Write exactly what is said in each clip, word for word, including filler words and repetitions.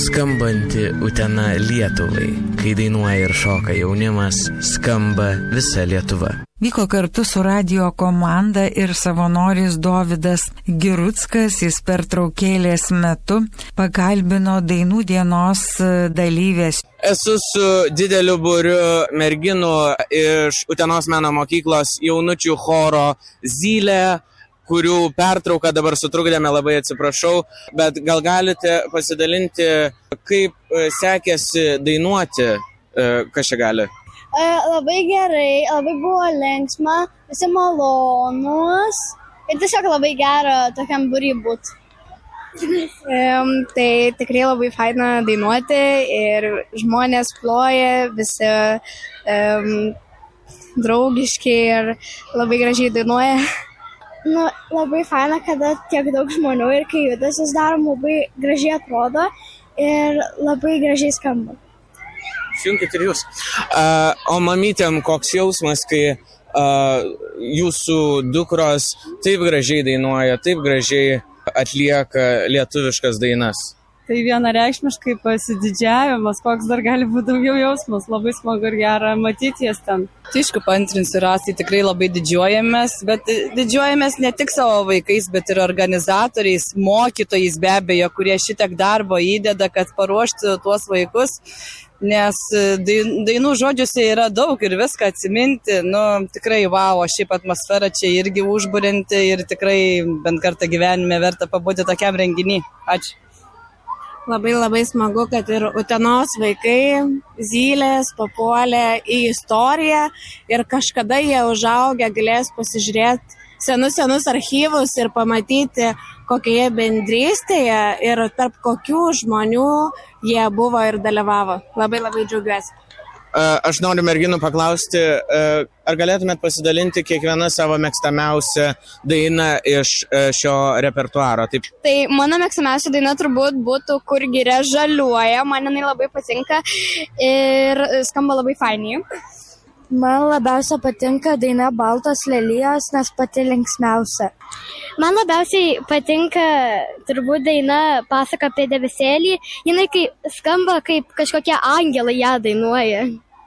skambanti Utena Lietuvai. Kai dainuoja ir šoka jaunimas, skamba visa Lietuva. Vyko kartu su radio komanda ir savanoris Dovydas Giruckas. Jis pertraukėlės metu pakalbino dainų dienos dalyvės. Esu su dideliu būriu merginų iš Utenos meno mokyklos jaunučių choro Zylė, kurių pertrauką dabar sutrukdėme, labai atsiprašau, bet gal galite pasidalinti, kaip sekėsi dainuoti, kas čia gali? Labai gerai, labai buvo linksma, visi malonus ir tiesiog labai gera tokiam būry būt. Um, tai tikrai labai faina dainuoti ir žmonės ploja, visi um, draugiški ir labai gražiai dainuoja. Nu, labai faina, kada tiek daug žmonių ir kai judesius darom, labai gražiai atrodo ir labai gražiai skamba. Siunkit ir jūs. Uh, o mamytėm koks jausmas, kai uh, jūsų dukros taip gražiai dainuoja, taip gražiai atlieka lietuviškas dainas? Tai vienareikšmiškai pasididžiavimas, koks dar gali būti daugiau jausmas, labai smagu ir gera matyti jas ten. Tišku, paantrinsiu Rasai, tikrai labai didžiuojamės, bet didžiuojamės ne tik savo vaikais, bet ir organizatoriais, mokytojais be abejo, kurie šitiek darbo įdeda, kad paruoštų tuos vaikus, nes dainų žodžiuose yra daug ir viską atsiminti, nu tikrai wow, šiaip atmosfera čia irgi užburianti ir tikrai bent kartą gyvenime verta pabūti tokiam renginy. Ačiū. Labai labai smagu, kad ir Utenos vaikai Zylės papuolė į istoriją ir kažkada jie užaugę galės pasižiūrėti senus senus archyvus ir pamatyti, kokioje bendrystėje ir tarp kokių žmonių jie buvo ir dalyvavo. Labai labai džiaugiuosi. Aš noriu merginų paklausti, ar galėtumėt pasidalinti kiekvieną savo mėgstamiausią dainą iš šio repertuaro? Taip. Tai mano mėgstamiausia daina turbūt būtų Kur giria žaliuoja, man jinai labai patinka ir skamba labai fainiai. Man labiausia patinka daina Baltos lelijos, nes pati linksmiausia. Man labiausiai patinka turbūt daina Pasaka apie debesėlį, jinai kai skamba kaip kažkokie angelai ją dainuoja.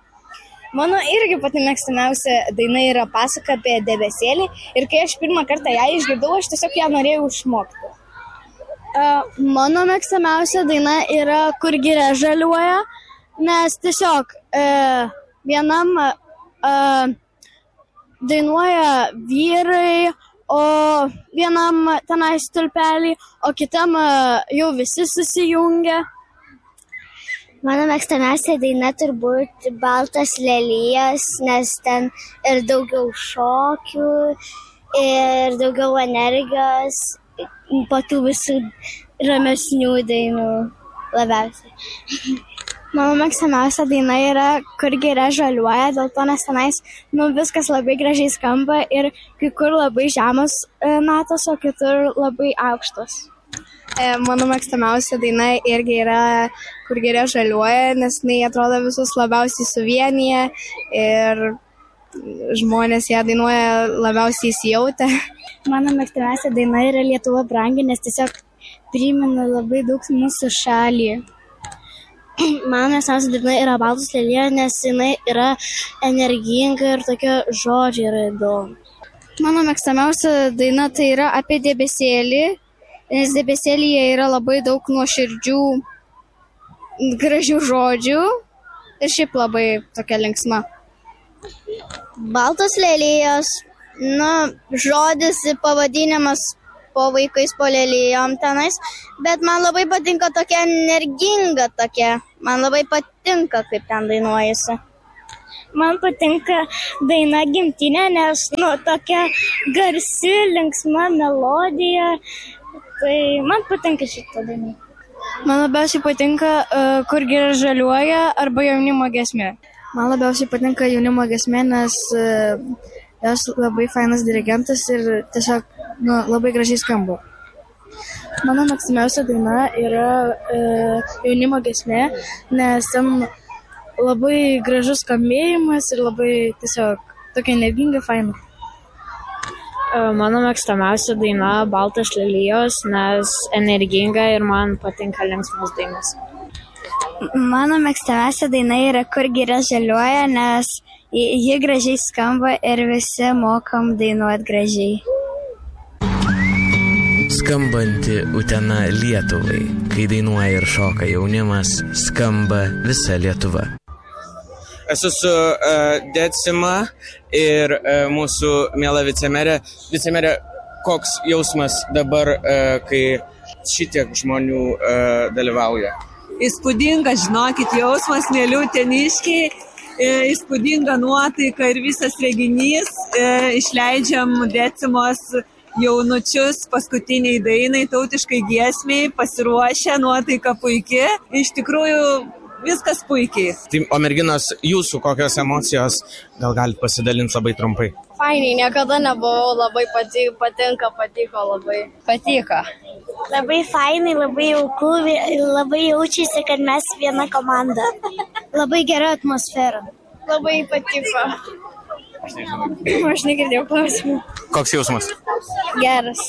Mano irgi pati mėgstamiausia daina yra Pasaka apie debesėlį ir kai aš pirmą kartą ją išgirdau, aš tiesiog ją norėjau išmokti. Uh, mano mėgstamiausia daina yra Kur giria žaliuoja, nes tiesiog uh, vienam uh, dainuoja vyrai, o vienam tenai stulpelį, o kitam uh, jau visi susijungia. Mano mėgstamiausia daina turbūt Baltos lelijos, nes ten ir daugiau šokių, ir daugiau energijos, po tų visų ramesnių dainų labiausiai. Mano mėgstamiausia daina yra Kur giria žaliuoja, dėl to nes tenais nu, viskas labai gražiai skamba ir kai kur labai žemos natos, o kitur labai aukštos. Mano mėgstamiausia daina irgi yra Kur giria žaliuoja, nes jinai atrodo visus labiausiai suvienyje ir žmonės ją dainuoja labiausiai įsijautę. Mano mėgstamiausia daina yra Lietuva brangi, nes tiesiog primena labai daug mūsų šalį. Mano mėgstamiausia daina yra Baltos lelijos, nes jinai yra energinga ir tokie žodžiai yra įdomu. Mano mėgstamiausia daina tai yra Apie debesėlį, nes debesėlyje yra labai daug nuoširdžių, gražių žodžių ir šiaip labai tokia linksma. Baltos lelijos, nu, žodis pavadinimas po vaikais po lelijom tenais, bet man labai patinka tokia energinga tokia, man labai patinka, kaip ten dainuojasi. Man patinka daina Gimtinė, nes, nu, tokia garsi, linksma melodija. Tai man patinka šitą dainą. Man labiausiai patinka uh, Kur giria žaliuoja arba Jaunimo giesmė. Man labiausiai patinka Jaunimo giesmė, nes uh, jos labai fainas dirigentas ir tiesiog nu, labai gražiai skamba. Mano mėgstamiausia daina yra uh, Jaunimo giesmė, nes ten labai gražus skambėjimas ir labai tiesiog tokia energinga, faina. Mano mėgstamiausia daina Baltos lelijos, nes energinga ir man patinka linksmos dainos. Mano mėgstamiausia daina yra Kur giria žaliuoja, nes ji gražiai skamba ir visi mokam dainuoti gražiai. Skambanti Utena Lietuvai. Kai dainuoja ir šoka jaunimas, skamba visa Lietuva. Esu su uh, Decima ir uh, mūsų miela vicemerė. Vicemerė, koks jausmas dabar, uh, kai šitiek žmonių uh, dalyvauja? Įspūdinga, žinokit, jausmas, mėly uteniškiai, įspūdinga nuotaika ir visas reginys. Išleidžiam Decimos jaunučius paskutiniai dainai, tautiškai giesmiai, pasiruošę, nuotaika puikiai. Iš tikrųjų, viskas puikiai. Tai, o merginos, jūsų kokios emocijos, gal galite pasidalinti labai trumpai? Fainiai, niekada nebuvau, labai patiko, patinka, patiko labai. Patiko. Labai fainai, labai jauku, labai jaučiasi, kad mes viena komanda. Labai gera atmosfera. Labai patiko. Aš negirdėjau klausimų. Koks jausmas? Geras.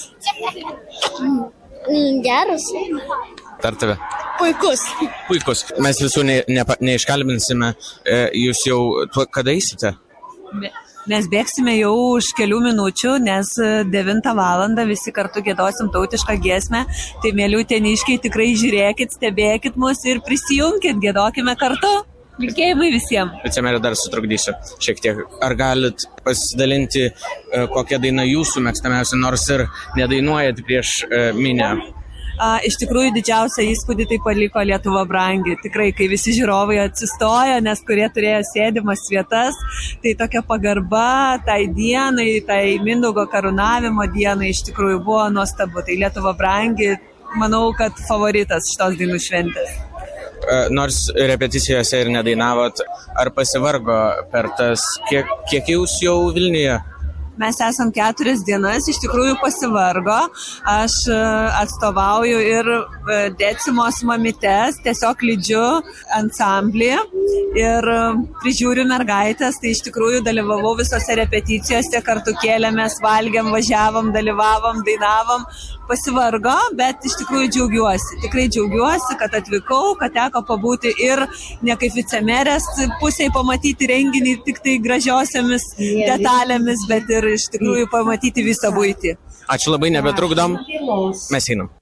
Geras. Dar tave. Puikus. Puikus. Mes visų ne, ne, neiškalbinsime. Jūs jau tuo, kada eisite? Mes bėgsime jau už kelių minučių, nes devintą valandą visi kartu giedosim tautišką giesmę. Tai, mėly uteniškiai, tikrai žiūrėkit, stebėkit mus ir prisijunkit, giedokime kartu. Linkėjimai visiems. Vicemerė, dar sutrukdysiu šiek tiek. Ar galit pasidalinti, kokia daina jūsų mėgstamiausia, nors ir nedainuojat prieš minią? Iš tikrųjų, didžiausią įspūdį tai paliko Lietuva brangi. Tikrai, kai visi žiūrovai atsistojo, nes kurie turėjo sėdimas vietas, tai tokia pagarba tai dienai, tai Mindaugo karūnavimo dienai iš tikrųjų buvo nuostabu. Tai Lietuva brangi, manau, kad favoritas šitos dainų šventės. Nors repeticijose ir nedainavot, ar pasivargo per tas, kiek, kiek jūs jau Vilniuje? Mes esam keturias dienas, iš tikrųjų pasivargo. Aš atstovauju ir Decimos mamytes, tiesiog lydžiu ansamblį ir prižiūriu mergaitės. Tai iš tikrųjų dalyvavau visose repeticijose, kartu kėlėmės, valgėm, važiavom, dalyvavom, dainavom. Pasivargo, bet iš tikrųjų džiaugiuosi. Tikrai džiaugiuosi, kad atvykau, kad teko pabūti ir ne kaip vicemerės pusėje pamatyti renginį tik tai gražiosiamis detalėmis, bet ir iš tikrųjų pamatyti visą buitį. Ačiū labai, nebetrukdom. Mes einam.